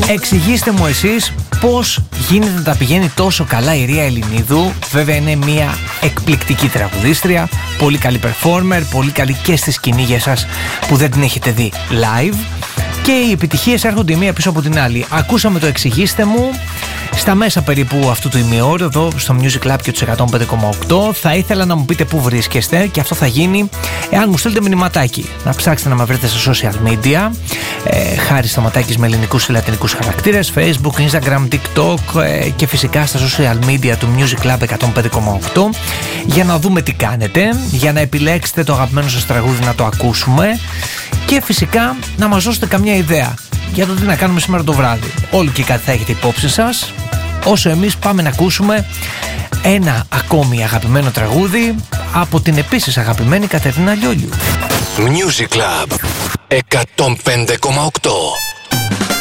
Εξηγήστε μου εσείς πώς γίνεται να τα πηγαίνει τόσο καλά η Ρία Ελληνίδου. Βέβαια είναι μια εκπληκτική τραγουδίστρια, πολύ καλή performer, πολύ καλή και στη σκηνή για εσάς που δεν την έχετε δει live. Και οι επιτυχίες έρχονται η μία πίσω από την άλλη. Ακούσαμε το εξηγήστε μου στα μέσα περίπου αυτού του ημιώρου εδώ στο Music Club και του 105,8. Θα ήθελα να μου πείτε πού βρίσκεστε και αυτό θα γίνει εάν μου στείλετε μηνυματάκι. Να ψάξετε να με βρείτε στα social media. Χάρη Σταματάκης με ελληνικούς και λατινικούς χαρακτήρες, Facebook, Instagram, TikTok και φυσικά στα social media του Music Club 105,8 για να δούμε τι κάνετε, για να επιλέξετε το αγαπημένο σας τραγούδι να το ακούσουμε και φυσικά να μας δώσετε καμιά ιδέα για το τι να κάνουμε σήμερα το βράδυ. Όλοι και κάτι θα έχετε υπόψη σας, όσο εμείς πάμε να ακούσουμε ένα ακόμη αγαπημένο τραγούδι από την επίσης αγαπημένη Κατερίνα Λιόλιου. Music Club 105,8.